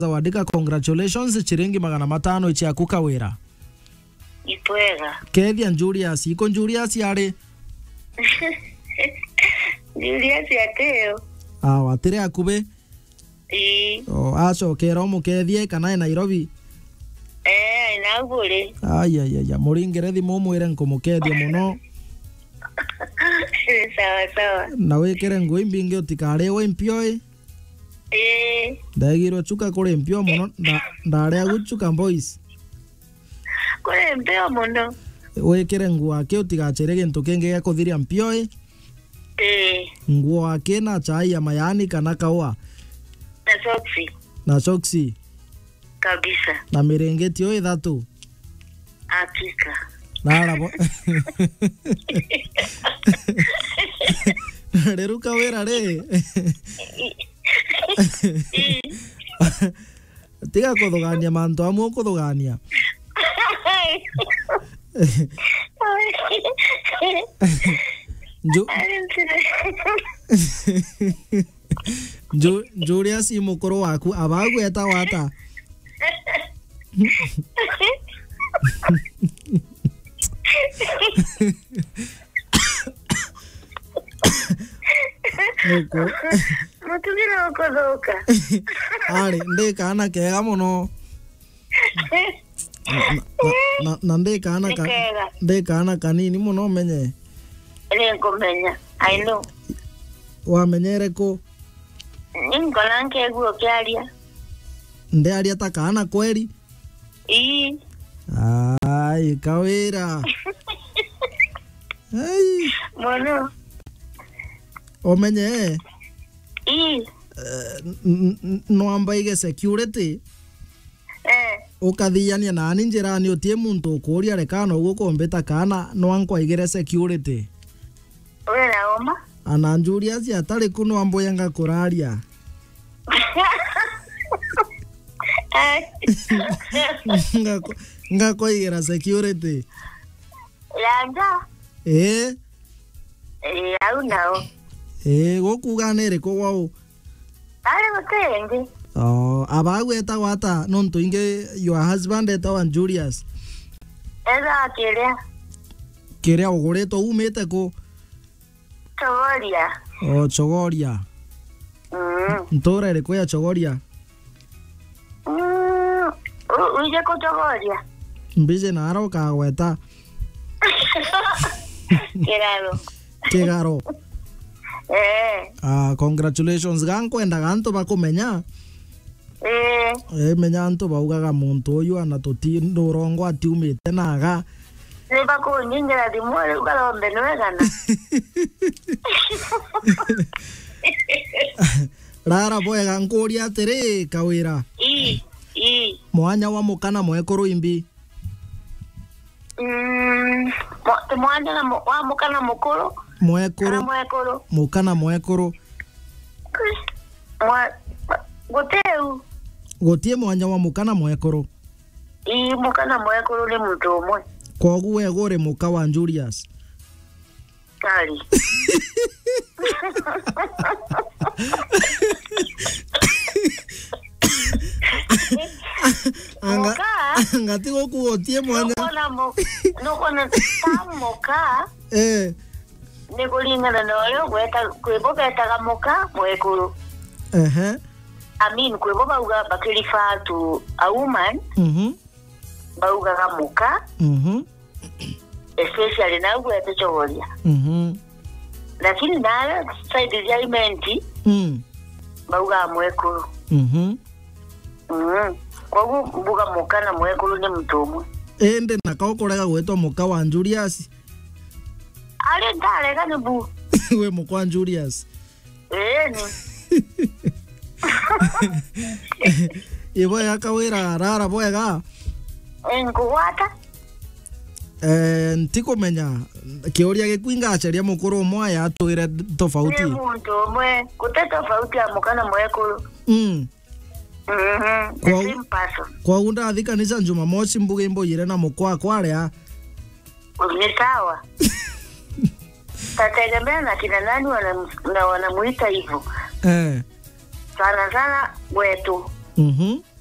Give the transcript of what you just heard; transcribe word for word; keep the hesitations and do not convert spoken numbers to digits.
Zawadika, congratulations, chiringi magana matano ichi kukawira. Ipwega. Kethia Julius, iko Julius yari? Julius yateo. Ah, watire akube? Ii. Oh, aso kero mukethie kana Nairobi? Eh, inaugure. Ay ay ay, muringerethi mumwire nkumukethie muno. Sawa sawa. Na wekere ngui mbingi utikare we mpio. Eh. Ndagiro chuka kore mpio muno, ndare guchuka boys. Kore mpio muno. Wekere nguo ake utigachere gintu kingi gya kuthiria mpio. Eh. Nguo ake na chai ya mayani kana kawa. Na soksi. Na soksi. Kabisa. Na mirengeti oi thatu. Hakika. Nara bo. Reruka wera re. Tiga kuthugania mantu amu kuthugania. Jo Jo Julius imukoro waku abagweta wata. Oko. Mutugira okodoka. Ari nde kana kega muno. Na na nde kana ka nde kana kanini muno menye. Rengo menya. I know. Wa menyere ko. Ningola nkegu kyalia. Nde aria ta kana kweli. Ii. Ai kawira. Ai. Mono. Omenye. Ii. No ambaige security. Eh. Ukathiania na ni njira ni utie muntu ukuria reka no gukombeta kana no ankwaigire security. Wewe naomba? Ana Julius atari kuno amboyanga kuraria. Ngako ngakwaigire security. Yanga. Eh. Eh, au nao. Eh, gokuga nere ko wao. Ale mutenge. Oh, abagweta wata nonto inge your husband eta Julius. Eza kiria. Kiria ugoreto umete ko. Chogoria. Oh, Chogoria. Mm. Ntora re ko ya Chogoria. Mm. Uje ko Chogoria. Mbije na aro ka weta. Kiraro. Kegaro. Eh. Ah, congratulations gankwenda ganto bakumenya. Eh. Eh, menya anto baugaga muntu uyu ana tuti ndorongo atiumite naga. Ne bako nyingira dimole ukalombe nwegana. Rara boya nkuria atiri kawira. I. I. Mwanya wa mukana mwekuru imbi. Mm. Mwanya na wa mukana mukuru. Mwekuru. Mwekuru. Mukana mwekuru. Mwa goteu. Gotie mwanya wa mukana mwekuru. I mukana mwekuru ni muntu umwe. Kogu wegore muka wa Julius. Kali. Anga anga tigo kuotie mwanya. Nokona mo nokona tamoka. Eh. Nikulingana na oyo gweta kwibogetaga muka mwekuru. Eh. I mean kwiboga uga bakilifa to a woman. Mhm. Bauga muka. Mhm. Especially na gweta Chogoria. Mhm. Lakini na side ya imenti. Mm. Bauga mwekuru. Mhm. Mhm. Kwa mbuga muka na mwekuru ni mtu umwe. Ende nakaokorega gwetwa muka wa Julius. Ale ndale gani bu. We mukwa Julius. Eh ni. Ibo ya kawira rara boyega. Enkuwata. Eh, ntiko menya kiuria gikwinga acharia mukuru mwaya atwire tofauti. Ni muntu umwe kute tofauti ya mukana mwekuru. Mm. Mhm. Kwa- Same person. Kwa unda thikanisa Jumamosi mbuge imboyire na mukwa kwaria. Ni sawa. Tategemea na kina nani wanamuita hivyo. Eh. Sana sana wetu. Mhm.